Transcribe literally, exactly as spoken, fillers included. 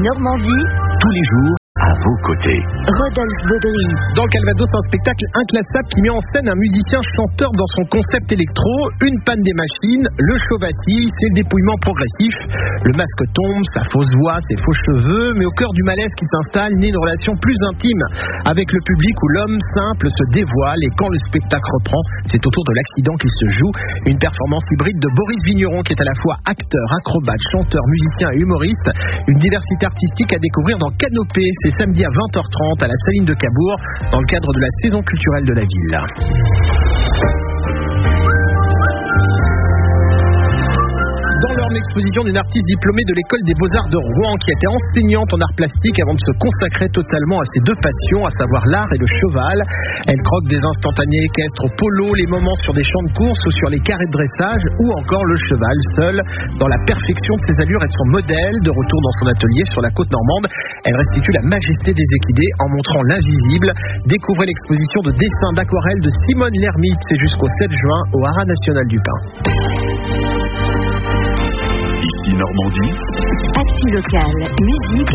Normandie, tous les jours à vos côtés. Rodolphe Baudry. Dans le Calvados, un spectacle inclassable qui met en scène un musicien chanteur dans son concept électro, une panne des machines, le show vacille, c'est le dépouillement progressif. Le masque tombe, sa fausse voix, ses faux cheveux, mais au cœur du malaise qui s'installe, naît une relation plus intime avec le public où l'homme simple se dévoile et quand le spectacle reprend, c'est autour de l'accident qu'il se joue. Une performance hybride de Boris Vigneron qui est à la fois acteur, acrobate, chanteur, musicien et humoriste. Une diversité artistique à découvrir dans Canopée. C'est samedi à vingt heures trente à la Saline de Cabourg dans le cadre de la saison culturelle de la ville. Dans l'heure, l'exposition d'une artiste diplômée de l'école des beaux-arts de Rouen qui était enseignante en arts plastiques avant de se consacrer totalement à ses deux passions, à savoir l'art et le cheval. Elle croque des instantanés équestres au polo, les moments sur des champs de course ou sur les carrés de dressage ou encore le cheval seul dans la perfection de ses allures et de son modèle. De retour dans son atelier sur la côte normande, elle restitue la majesté des équidés en montrant l'invisible. Découvrez l'exposition de dessins d'aquarelle de Simone Lermite, c'est jusqu'au sept juin au Haras National du Pin. Ici Normandie. Actu locale, musique